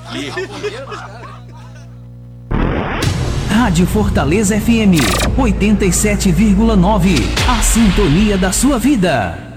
Rádio Fortaleza FM 87,9. A sintonia da sua vida.